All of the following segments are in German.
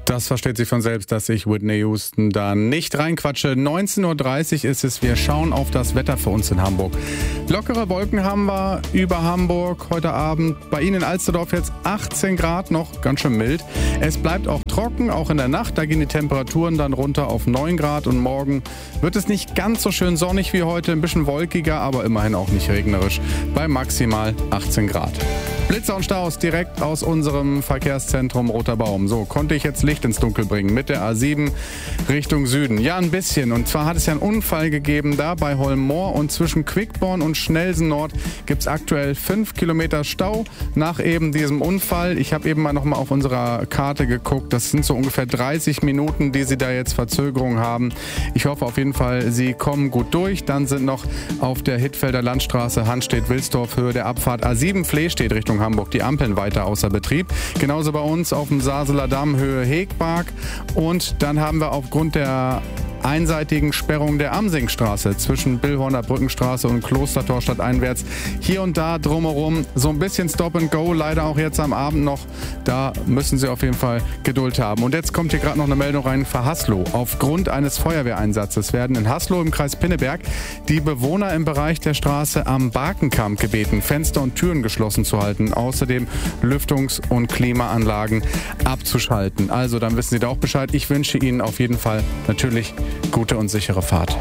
Das versteht sich von selbst, dass ich Whitney Houston da nicht reinquatsche. 19.30 Uhr ist es. Wir schauen auf das Wetter für uns in Hamburg. Lockere Wolken haben wir über Hamburg heute Abend. Bei Ihnen in Alsterdorf jetzt 18 Grad, noch ganz schön mild. Es bleibt auch trocken, auch in der Nacht. Da gehen die Temperaturen dann runter auf 9 Grad. Und morgen wird es nicht ganz so schön sonnig wie heute. Ein bisschen wolkiger, aber immerhin auch nicht regnerisch. Bei maximal 18 Grad. Blitzer und Staus direkt aus unserem Verkehrszentrum Roter Baum. So, konnte ich jetzt Licht ins Dunkel bringen mit der A7 Richtung Süden. Ja, ein bisschen. Und zwar hat es ja einen Unfall gegeben da bei Holmmoor und zwischen Quickborn und Schnelsen Nord gibt es aktuell 5 Kilometer Stau nach eben diesem Unfall. Ich habe eben noch mal auf unserer Karte geguckt. Das sind so ungefähr 30 Minuten, die Sie da jetzt Verzögerung haben. Ich hoffe auf jeden Fall, Sie kommen gut durch. Dann sind noch auf der Hittfelder Landstraße Hanstedt-Wilsdorf Höhe der Abfahrt A7 Flehstedt Richtung Hamburg die Ampeln weiter außer Betrieb. Genauso bei uns auf dem Saseler Damm Höhe Hegbark. Und dann haben wir aufgrund der einseitigen Sperrung der Amsingstraße zwischen Billhorner Brückenstraße und Klostertor stadteinwärts hier und da drumherum so ein bisschen Stop and Go, leider auch jetzt am Abend noch. Da müssen Sie auf jeden Fall Geduld haben. Und jetzt kommt hier gerade noch eine Meldung rein für Haslo. Aufgrund eines Feuerwehreinsatzes werden in Haslo im Kreis Pinneberg die Bewohner im Bereich der Straße am Barkenkamp gebeten, Fenster und Türen geschlossen zu halten, außerdem Lüftungs- und Klimaanlagen abzuschalten. Also dann wissen Sie da auch Bescheid. Ich wünsche Ihnen auf jeden Fall natürlich gute und sichere Fahrt.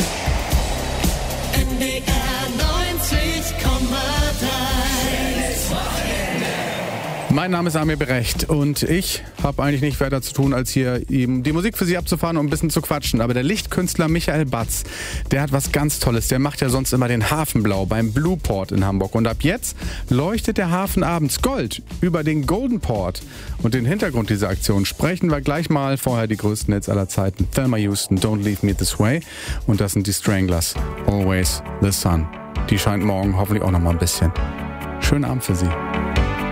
NDR 90,3. Mein Name ist Amir Berecht und ich habe eigentlich nicht weiter zu tun, als hier ihm die Musik für Sie abzufahren und ein bisschen zu quatschen. Aber der Lichtkünstler Michael Batz, der hat was ganz Tolles. Der macht ja sonst immer den Hafen blau beim Blueport in Hamburg. Und ab jetzt leuchtet der Hafen abends Gold über den Golden Port. Und den Hintergrund dieser Aktion sprechen wir gleich mal. Vorher die größten Hits aller Zeiten. Thelma Houston, Don't Leave Me This Way. Und das sind die Stranglers, Always the Sun. Die scheint morgen hoffentlich auch noch mal ein bisschen. Schönen Abend für Sie.